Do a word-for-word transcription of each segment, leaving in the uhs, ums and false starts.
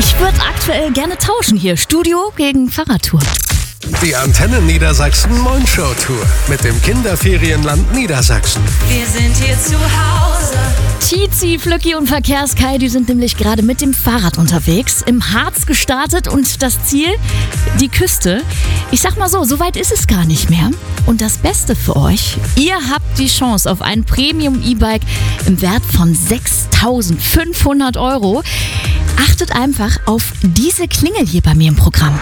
Ich würde aktuell gerne tauschen hier. Studio gegen Fahrradtour. Die Antenne Niedersachsen Moin Show Tour mit dem Kinderferienland Niedersachsen. Wir sind hier zu Hause. Tizi, Flücki und Verkehrskai, die sind nämlich gerade mit dem Fahrrad unterwegs, im Harz gestartet und das Ziel, die Küste. Ich sag mal so, so weit ist es gar nicht mehr. Und das Beste für euch, ihr habt die Chance auf ein Premium-E-Bike im Wert von sechstausendfünfhundert Euro. Achtet einfach auf diese Klingel hier bei mir im Programm.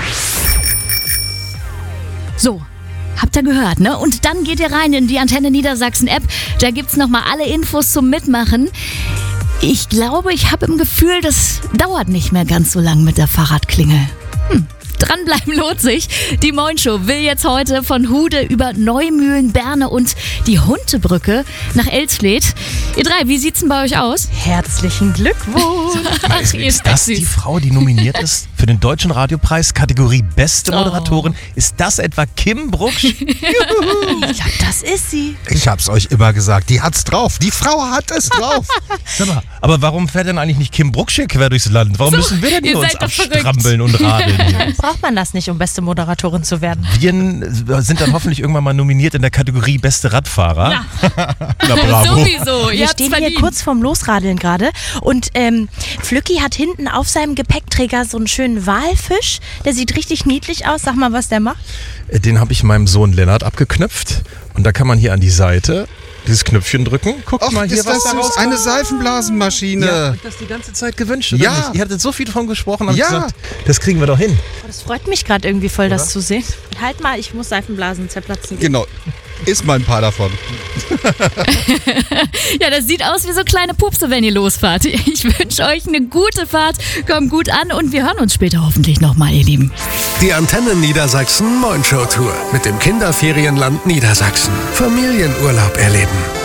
So, habt ihr gehört, ne? Und dann geht ihr rein in die Antenne Niedersachsen App. Da gibt's nochmal alle Infos zum Mitmachen. Ich glaube, ich habe im Gefühl, das dauert nicht mehr ganz so lang mit der Fahrradklingel. Hm. Dranbleiben lohnt sich. Die Moin Show will jetzt heute von Hude über Neumühlen, Berne und die Huntebrücke nach Elsleth. Ihr drei, wie sieht's denn bei euch aus? Herzlichen Glückwunsch. Ach, ist, ihr ist das seid die süß. Frau, die nominiert ist für den Deutschen Radiopreis, Kategorie Beste Moderatorin? Oh. Ist das etwa Kim Brucksch? Ich glaube, das ist sie. Ich hab's euch immer gesagt, die hat's drauf. Die Frau hat es drauf. Sag mal, aber warum fährt denn eigentlich nicht Kim Brucksch hier quer durchs Land? Warum So, müssen wir denn ihr hier uns seid doch verrückt. abstrampeln und radeln hier? Braucht man das nicht, um beste Moderatorin zu werden? Wir sind dann hoffentlich irgendwann mal nominiert in der Kategorie Beste Radfahrer. Ja. Na bravo. Sowieso, ihr Wir habt's stehen verdient. hier kurz vorm Losradeln gerade und ähm, Flücki hat hinten auf seinem Gepäckträger so einen schönen Walfisch. Der sieht richtig niedlich aus. Sag mal, was der macht. Den habe ich meinem Sohn Lennart abgeknöpft. Und da kann man hier an die Seite dieses Knöpfchen drücken. Guckt Och, mal hier, ist was das da süß. rauskommt. Eine Seifenblasenmaschine. Ja, hab ich das die ganze Zeit gewünscht, oder Ja. nicht? Ihr hattet so viel davon gesprochen, hab Ja. ich gesagt, das kriegen wir doch hin. Oh, das freut mich gerade irgendwie voll, das zu sehen. Halt mal, ich muss Seifenblasen zerplatzen. Genau. Ist mal ein paar davon. Ja, das sieht aus wie so kleine Pupse, wenn ihr losfahrt. Ich wünsche euch eine gute Fahrt, kommt gut an und wir hören uns später hoffentlich nochmal, ihr Lieben. Die Antenne Niedersachsen Moin Show Tour mit dem Kinderferienland Niedersachsen. Familienurlaub erleben.